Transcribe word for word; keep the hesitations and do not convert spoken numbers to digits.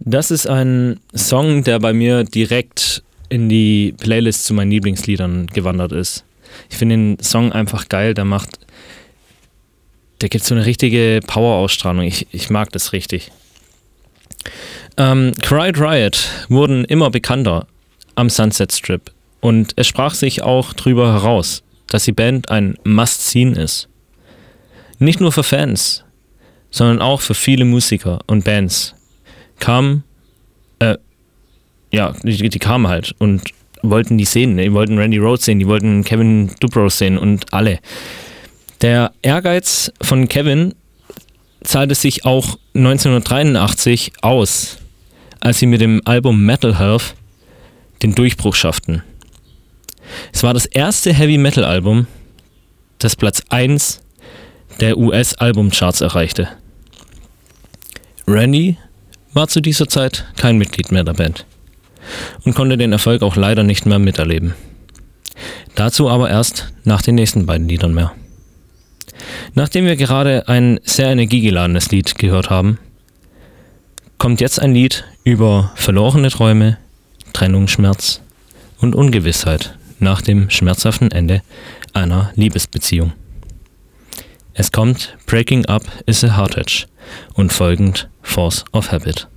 Das ist ein Song, der bei mir direkt in die Playlist zu meinen Lieblingsliedern gewandert ist. Ich finde den Song einfach geil, der macht, der gibt so eine richtige Power-Ausstrahlung. Ich, ich mag das richtig. Ähm, Quiet Riot wurden immer bekannter am Sunset Strip und es sprach sich auch drüber heraus, dass die Band ein Must-Seen ist. Nicht nur für Fans, sondern auch für viele Musiker und Bands kamen, äh, ja, die, die kamen halt und wollten die sehen. Die wollten Randy Rhoads sehen, die wollten Kevin Dubrow sehen und alle. Der Ehrgeiz von Kevin zahlte sich auch neunzehnhundertdreiundachtzig aus, als sie mit dem Album Metal Health den Durchbruch schafften. Es war das erste Heavy-Metal-Album, das Platz eins der U S-Albumcharts erreichte. Randy war zu dieser Zeit kein Mitglied mehr der Band und konnte den Erfolg auch leider nicht mehr miterleben. Dazu aber erst nach den nächsten beiden Liedern mehr. Nachdem wir gerade ein sehr energiegeladenes Lied gehört haben, kommt jetzt ein Lied über verlorene Träume, Trennungsschmerz und Ungewissheit nach dem schmerzhaften Ende einer Liebesbeziehung. Es kommt Breaking Up is a Hard Edge und folgend Force of Habit.